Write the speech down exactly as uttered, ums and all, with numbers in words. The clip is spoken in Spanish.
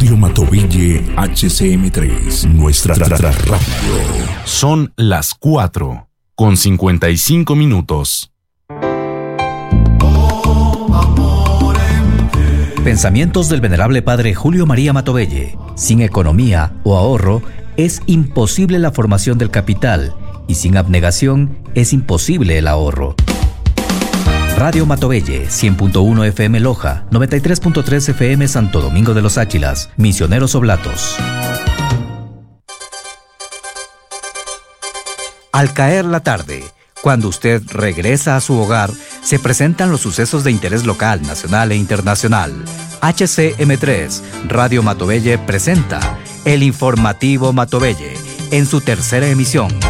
Radio Matovelle H C M tres, nuestra tra- tra- radio. Son las cuatro con cincuenta y cinco minutos. Pensamientos del venerable padre Julio María Matovelle. Sin economía o ahorro es imposible la formación del capital y sin abnegación es imposible el ahorro. Radio Matovelle, cien punto uno F M Loja, noventa y tres punto tres F M Santo Domingo de los Áchilas, Misioneros Oblatos. Al caer la tarde, cuando usted regresa a su hogar, se presentan los sucesos de interés local, nacional e internacional. H C M tres, Radio Matovelle presenta el informativo Matovelle en su tercera emisión.